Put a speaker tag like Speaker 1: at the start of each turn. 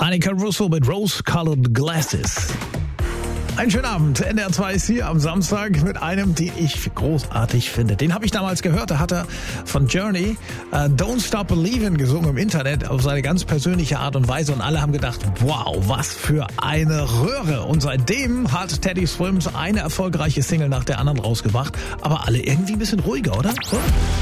Speaker 1: Annika Russo mit Rose-Colored Glasses. Einen schönen Abend. NDR 2 ist hier am Samstag mit einem, den ich großartig finde. Den habe ich damals gehört. Da hat er von Journey Don't Stop Believin' gesungen im Internet auf seine ganz persönliche Art und Weise. Und alle haben gedacht, wow, was für eine Röhre. Und seitdem hat Teddy Swims eine erfolgreiche Single nach der anderen rausgebracht. Aber alle irgendwie ein bisschen ruhiger, oder? So?